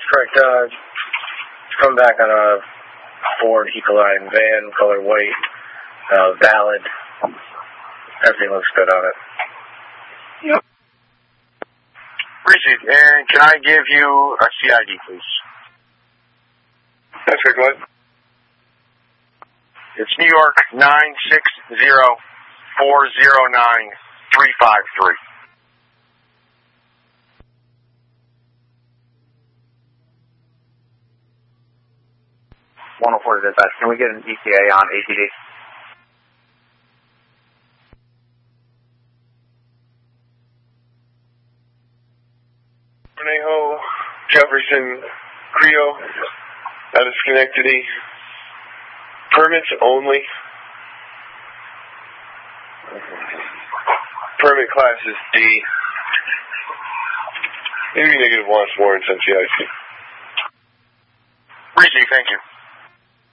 Correct. Come back on a Ford Ecoline van, color white, valid. Everything looks good on it. Yep. Received. And can I give you a CID, please? That's right, go ahead. It's New York 960-409-353. 104 to dispatch. Can we get an ETA on ATD? Cornejo, Jefferson, Creo, out of Schenectady. Permits only. Permit class is D. Maybe -1 warrants on GIC. Received, thank you.